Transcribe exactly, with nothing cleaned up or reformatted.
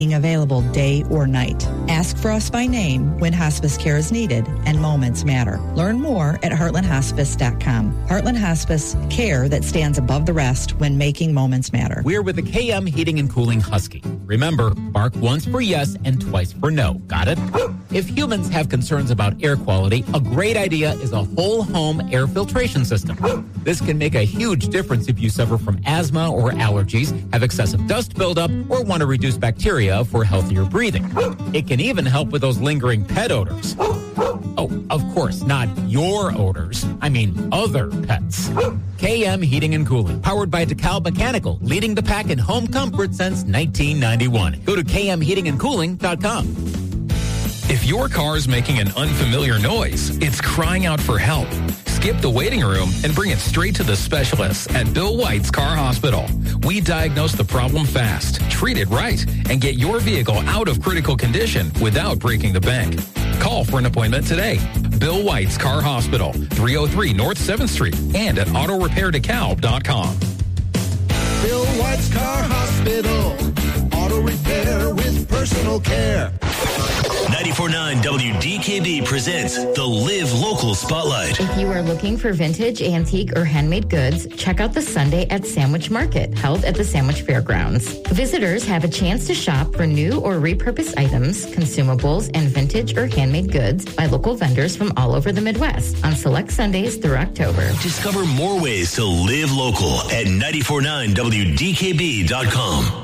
available day or night. Ask for us by name when hospice care is needed and moments matter. Learn more at heartland hospice dot com. Heartland Hospice, care that stands above the rest when making moments matter. We're with the K M Heating and Cooling Husky. Remember, bark once for yes and twice for no. Got it? If humans have concerns about air quality, a great idea is a whole home air filtration system. This can make a huge difference if you suffer from asthma or allergies, have excessive dust buildup, or want to reduce bacteria for healthier breathing. It can even help with those lingering pet odors. Oh, of course, not your odors. I mean other pets. K M Heating and Cooling, powered by DeKalb Mechanical, leading the pack in home comfort since nineteen ninety-one. Go to k m heating and cooling dot com. If your car's making an unfamiliar noise, it's crying out for help. Skip the waiting room and bring it straight to the specialists at Bill White's Car Hospital. We diagnose the problem fast, treat it right, and get your vehicle out of critical condition without breaking the bank. Call for an appointment today. Bill White's Car Hospital, three oh three North seventh Street, and at auto repair decalb dot com. Bill White's Car Hospital, auto repair with personal care. ninety-four point nine W D K B presents the Live Local Spotlight. If you are looking for vintage, antique, or handmade goods, check out the Sunday at Sandwich Market, held at the Sandwich Fairgrounds. Visitors have a chance to shop for new or repurposed items, consumables, and vintage or handmade goods by local vendors from all over the Midwest on select Sundays through October. Discover more ways to live local at ninety-four point nine W D K B dot com.